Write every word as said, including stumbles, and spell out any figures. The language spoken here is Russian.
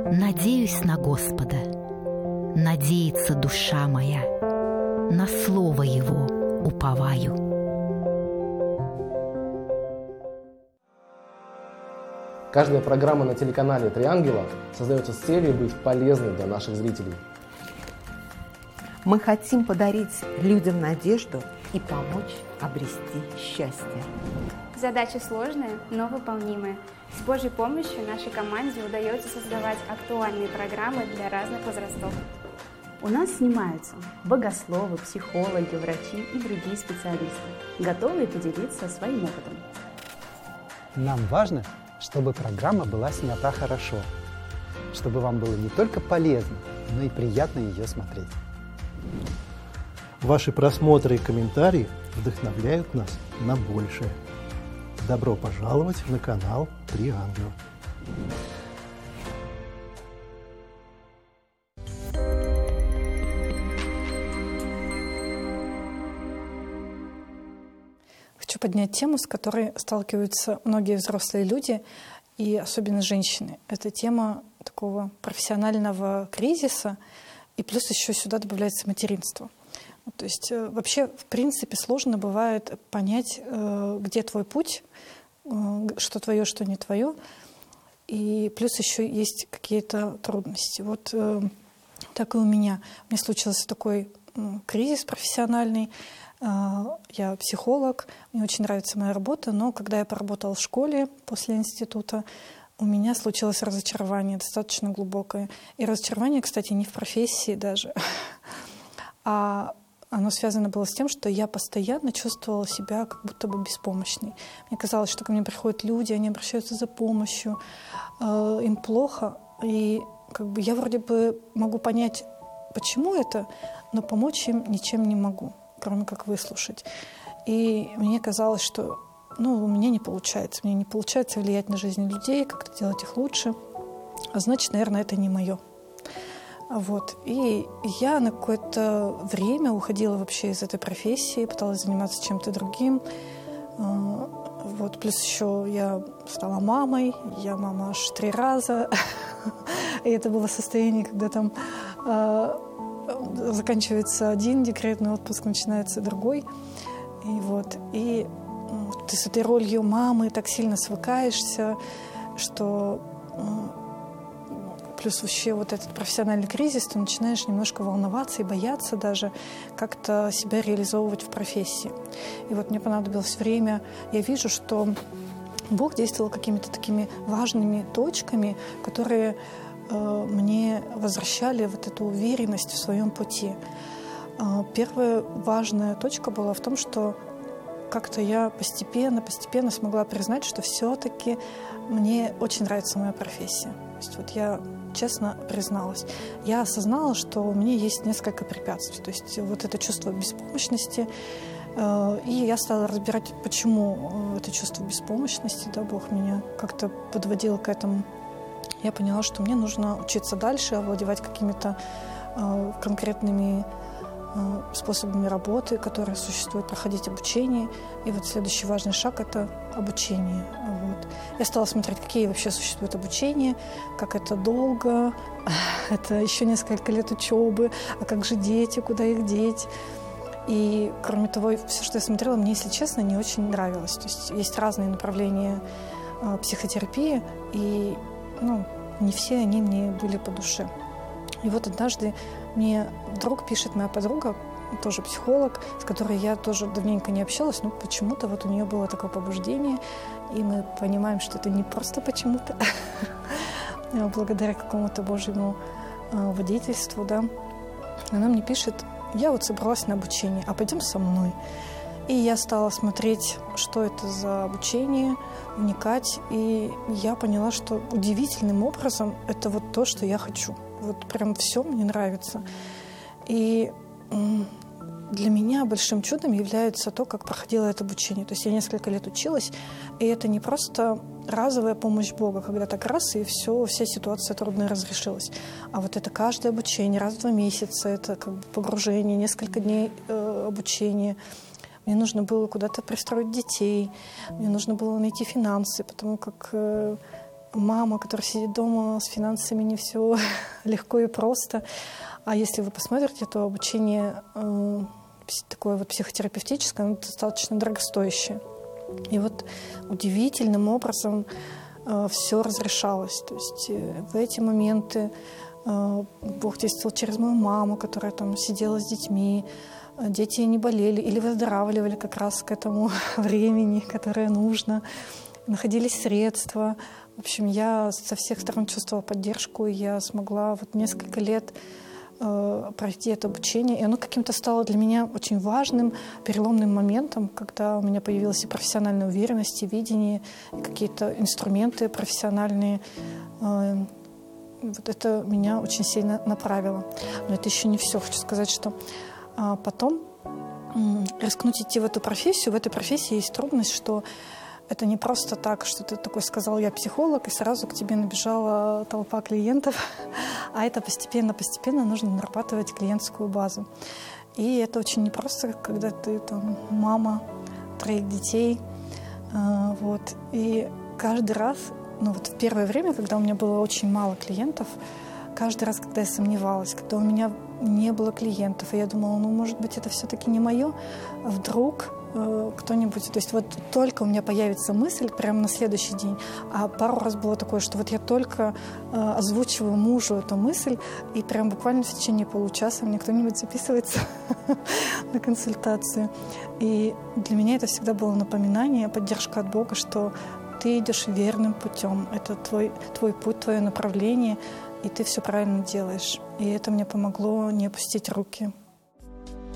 Надеюсь на Господа, надеется душа моя, на слово Его уповаю. Каждая программа на телеканале «Три ангела» создается с целью быть полезной для наших зрителей. Мы хотим подарить людям надежду и помочь обрести счастье. Задача сложная, но выполнимая. С Божьей помощью нашей команде удается создавать актуальные программы для разных возрастов. У нас снимаются богословы, психологи, врачи и другие специалисты, готовые поделиться своим опытом. Нам важно, чтобы программа была снята хорошо, чтобы вам было не только полезно, но и приятно ее смотреть. Ваши просмотры и комментарии вдохновляют нас на большее. Добро пожаловать на канал «Три ангела». Хочу поднять тему, с которой сталкиваются многие взрослые люди, и особенно женщины. Это тема такого профессионального кризиса, и плюс еще сюда добавляется материнство. То есть вообще, в принципе, сложно бывает понять, где твой путь, что твое, что не твое. И плюс еще есть какие-то трудности. Вот так и у меня. У меня случился такой кризис профессиональный. Я психолог, мне очень нравится моя работа, но когда я поработала в школе после института, у меня случилось разочарование достаточно глубокое. И разочарование, кстати, не в профессии даже, а оно связано было с тем, что я постоянно чувствовала себя как будто бы беспомощной. Мне казалось, что ко мне приходят люди, они обращаются за помощью, э, им плохо, и как бы я вроде бы могу понять, почему это, но помочь им ничем не могу, кроме как выслушать. И мне казалось, что ну, у меня не получается, мне не получается влиять на жизнь людей, как-то делать их лучше, а значит, наверное, это не мое. Вот. И я на какое-то время уходила вообще из этой профессии, пыталась заниматься чем-то другим. Вот. Плюс еще я стала мамой, я мама аж три раза. И это было состояние, когда там заканчивается один декретный отпуск, начинается другой. И вот. И ты с этой ролью мамы так сильно свыкаешься, что... Плюс вообще вот этот профессиональный кризис, ты начинаешь немножко волноваться и бояться даже как-то себя реализовывать в профессии. И вот мне понадобилось время. Я вижу, что Бог действовал какими-то такими важными точками, которые э, мне возвращали вот эту уверенность в своем пути. Э, первая важная точка была в том, что как-то я постепенно, постепенно смогла признать, что все-таки мне очень нравится моя профессия. То есть вот я честно призналась. Я осознала, что у меня есть несколько препятствий. То есть вот это чувство беспомощности. И я стала разбирать, почему это чувство беспомощности, да, Бог меня как-то подводил к этому. Я поняла, что мне нужно учиться дальше, овладевать какими-то конкретными способами работы, которые существуют, проходить обучение. И вот следующий важный шаг – это обучение. Вот. Я стала смотреть, какие вообще существуют обучения, как это долго, это еще несколько лет учебы, а как же дети, куда их деть. И, кроме того, все, что я смотрела, мне, если честно, не очень нравилось. То есть есть разные направления э, психотерапии, и ну, не все они мне были по душе. И вот однажды мне вдруг пишет моя подруга, тоже психолог, с которой я тоже давненько не общалась, но почему-то вот у нее было такое побуждение, и мы понимаем, что это не просто почему-то, благодаря какому-то Божьему водительству, да. Она мне пишет: я вот собралась на обучение, а пойдем со мной. И я стала смотреть, что это за обучение, вникать, и я поняла, что удивительным образом это вот то, что я хочу. Вот прям все мне нравится. И для меня большим чудом является то, как проходило это обучение. То есть я несколько лет училась, и это не просто разовая помощь Бога, когда так раз, и все, вся ситуация трудная разрешилась. А вот это каждое обучение, раз в два месяца, это как бы погружение, несколько дней э, обучения. Мне нужно было куда-то пристроить детей, мне нужно было найти финансы, потому как э, мама, которая сидит дома, с финансами не все легко и просто. А если вы посмотрите, то обучение э, такое вот психотерапевтическое, оно достаточно дорогостоящее. И вот удивительным образом э, все разрешалось. То есть э, в эти моменты э, Бог действовал через мою маму, которая там сидела с детьми. Дети не болели или выздоравливали как раз к этому времени, которое нужно. Находились средства. В общем, я со всех сторон чувствовала поддержку, и я смогла вот несколько лет э, пройти это обучение. И оно каким-то стало для меня очень важным, переломным моментом, когда у меня появилась и профессиональная уверенность, и видение, и какие-то инструменты профессиональные. Э, вот это меня очень сильно направило. Но это еще не все. Хочу сказать, что э, потом э, рискнуть идти в эту профессию. В этой профессии есть трудность, что это не просто так, что ты такой сказал, я психолог, и сразу к тебе набежала толпа клиентов, а это постепенно-постепенно нужно нарабатывать клиентскую базу. И это очень непросто, когда ты там мама троих детей. Вот. И каждый раз, ну вот в первое время, когда у меня было очень мало клиентов, каждый раз, когда я сомневалась, когда у меня не было клиентов, и я думала, ну, может быть, это все-таки не мое, вдруг кто-нибудь, то есть вот только у меня появится мысль прямо на следующий день, а пару раз было такое, что вот я только э, озвучиваю мужу эту мысль, и прям буквально в течение получаса мне кто-нибудь записывается на консультацию. И для меня это всегда было напоминание, поддержка от Бога, что ты идешь верным путем, это твой, твой путь, твое направление, и ты все правильно делаешь. И это мне помогло не опустить руки.